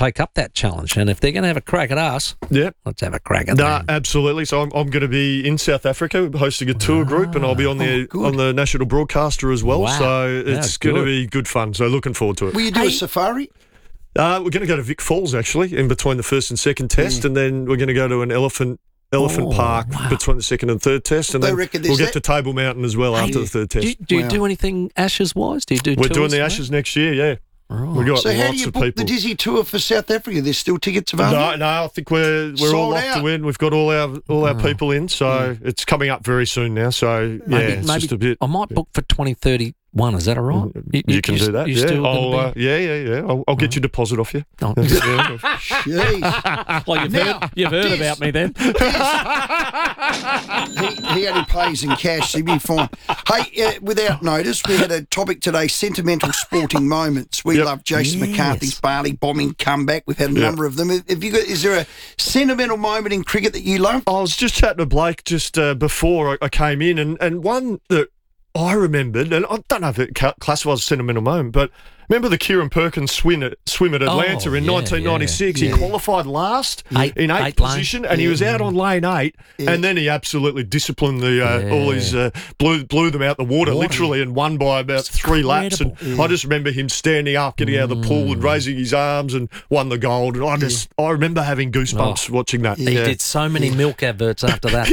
take up that challenge. And if they're going to have a crack at us, let's have a crack at them. Absolutely. So I'm going to be in South Africa hosting a tour group, and I'll be on the national broadcaster as well. Wow. So it's going to be good fun. So looking forward to it. Will you do a safari? We're going to go to Vic Falls, actually, in between the first and second test, and then we're going to go to an elephant park between the second and third test, and then we'll get to Table Mountain as well after the third test. Do you do anything Ashes-wise? Do you do We're tours, doing the Ashes next year, yeah. Right. We've got So how do lots you of book people. the Dizzy tour for South Africa? There's still tickets available? No, I think we're all Sold locked out. to win. We've got all our people in, so it's coming up very soon now. So it's just a bit. I might book for 2031. Is that all right? You can do that. You yeah. still gonna be- Yeah. I'll get your deposit off you. Oh. Jeez. Well, you've heard about me then. He only pays in cash, he'll be fine. Hey, without notice, we had a topic today, sentimental sporting moments. We love Jason McCarthy's Bali bombing comeback. We've had a number of them. Is there a sentimental moment in cricket that you love? I was just chatting to Blake just before I came in, and one that I remembered, and I don't know if it classifies as a sentimental moment, but remember the Kieran Perkins swim at Atlanta in 1996? Yeah. He qualified last in eighth position, and he was out on lane 8, and then he absolutely disciplined all his blew them out the water literally, and won by about 3 laps. And I just remember him standing up, getting out of the pool, and raising his arms, and won the gold. And I remember having goosebumps watching that. He did so many milk adverts after that.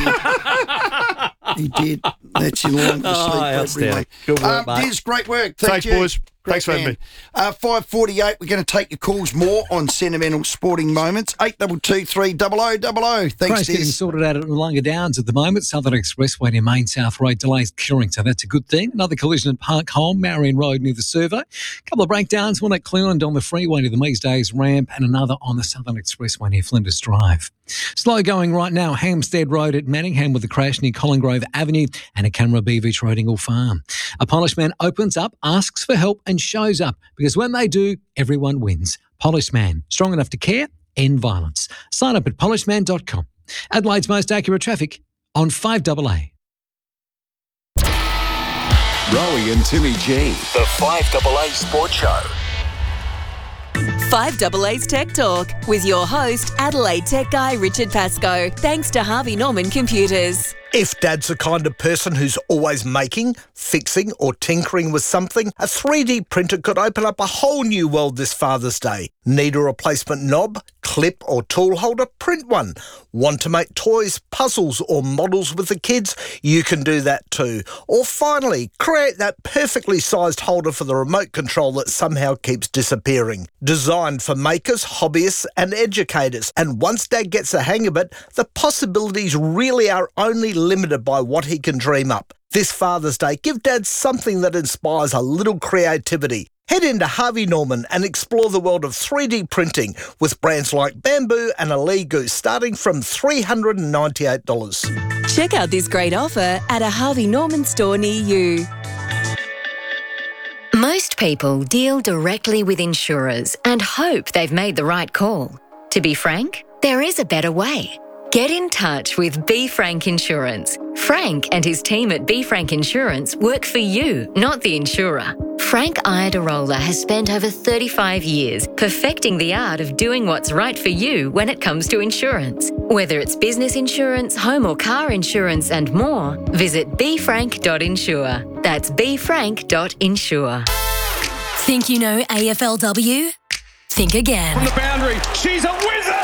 He did. That's your long to sleep outstanding. Good work, mate. Diz, great work. Thanks, you. boys. Great Thanks for having man. me. 5:48, we're going to take your calls more on sentimental sporting moments. 8223 300 Thanks, Crash getting Diz. sorted out at Wollonga Downs at the moment. Southern Expressway near Main South Road delays clearing, so that's a good thing. Another collision at Park Home, Marion Road near the Servo. A couple of breakdowns, one at Cleveland on the freeway near the Mees Days ramp, and another on the Southern Expressway near Flinders Drive. Slow going right now, Hampstead Road at Manningham with a crash near Collingrove Avenue, and a camera Beach Road Ingle Farm. A polished man opens up, asks for help and shows up, because when they do, everyone wins. Polished Man, strong enough to care, end violence. Sign up at polishedman.com. Adelaide's most accurate traffic on 5AA. Rowie and Timmy G. The 5AA Sports Show. 5AA's Tech Talk with your host, Adelaide Tech Guy Richard Pascoe. Thanks to Harvey Norman Computers. If Dad's the kind of person who's always making, fixing or tinkering with something, a 3D printer could open up a whole new world this Father's Day. Need a replacement knob, clip or tool holder? Print one. Want to make toys, puzzles or models with the kids? You can do that too. Or finally, create that perfectly sized holder for the remote control that somehow keeps disappearing. Designed for makers, hobbyists and educators. And once Dad gets the hang of it, the possibilities really are only limited by what he can dream up. This Father's Day, give Dad something that inspires a little creativity. Head into Harvey Norman and explore the world of 3D printing with brands like Bamboo and Aligo starting from $398. Check out this great offer at a Harvey Norman store near you. Most people deal directly with insurers and hope they've made the right call. To be frank, there is a better way. Get in touch with B. Frank Insurance. Frank and his team at B. Frank Insurance work for you, not the insurer. Frank Iadarola has spent over 35 years perfecting the art of doing what's right for you when it comes to insurance. Whether it's business insurance, home or car insurance and more, visit bfrank.insure. That's bfrank.insure. Think you know AFLW? Think again. From the boundary, she's a wizard!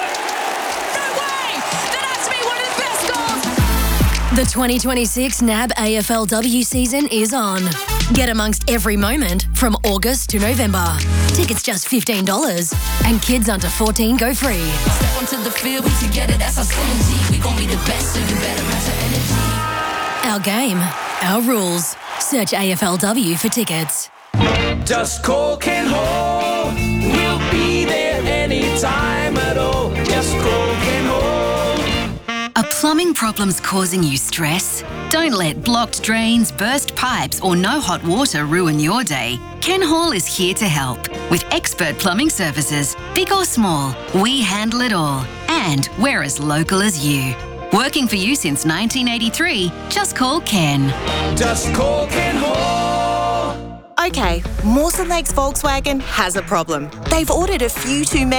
The 2026 NAB AFLW season is on. Get amongst every moment from August to November. Tickets just $15 and kids under 14 go free. Step onto the field, we together, that's our synergy. We gon' be the best, so you better match our energy. Our game, our rules. Search AFLW for tickets. Just call Ken Hall. We'll be there anytime at all. Just call Ken Hall. Are plumbing problems causing you stress? Don't let blocked drains, burst pipes or no hot water ruin your day. Ken Hall is here to help. With expert plumbing services, big or small, we handle it all. And we're as local as you. Working for you since 1983, just call Ken. Just call Ken Hall. Okay, Mawson Lakes Volkswagen has a problem. They've ordered a few too many